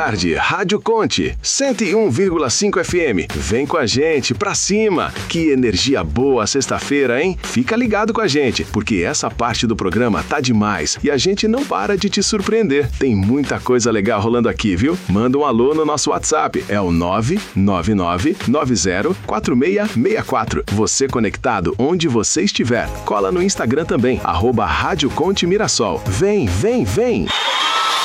tarde, Rádio Conte, 101,5 FM. Vem com a gente, pra cima. Que energia boa sexta-feira, hein? Fica ligado com a gente, porque essa parte do programa tá demais e a gente não para de te surpreender. Tem muita coisa legal rolando aqui, viu? Manda um alô no nosso WhatsApp, é o 999904664. Você conectado onde você estiver. Cola no Instagram também, @Rádio Conte Mirassol. Vem, vem, vem!